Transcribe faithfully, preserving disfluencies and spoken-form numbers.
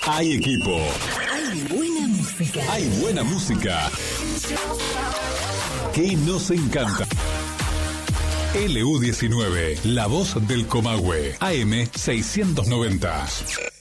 Hay equipo. Hay buena música. Hay buena música. Que nos encanta. L U diecinueve, la voz del Comahue. A M seiscientos noventa.